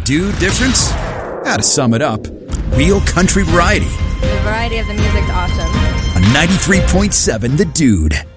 Dude difference? How to sum it up, real country variety. The variety of the music's awesome. On 93.7 The Dude.